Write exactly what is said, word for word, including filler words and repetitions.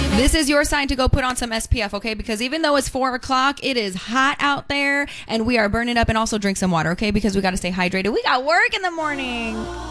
This is your sign to go put on some S P F, okay? Because even though it's four o'clock, it is hot out there and we are burning up. And also drink some water, okay? Because we got to stay hydrated. We got work in the morning.